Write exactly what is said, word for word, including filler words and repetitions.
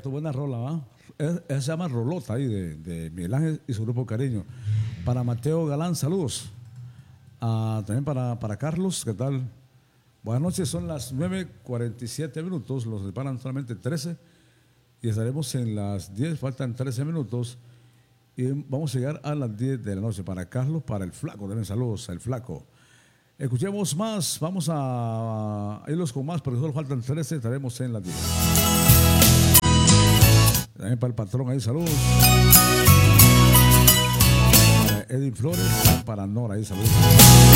cierto, buena rola, ¿va? Es- Esa se llama Rolota ahí de, de Miguel Ángel y su grupo Cariño. Para Mateo Galán, saludos. Ah, también para, para Carlos, ¿qué tal? Buenas noches, son las nueve cuarenta y siete minutos, los separan solamente trece y estaremos en las diez, faltan trece minutos y vamos a llegar a las diez de la noche. Para Carlos, para el Flaco, también saludos al Flaco. Escuchemos más, vamos a, a irlos con más, pero solo faltan trece, estaremos en las diez. También para el patrón ahí, saludos. Para Edith Flores, para Nora ahí, saludos.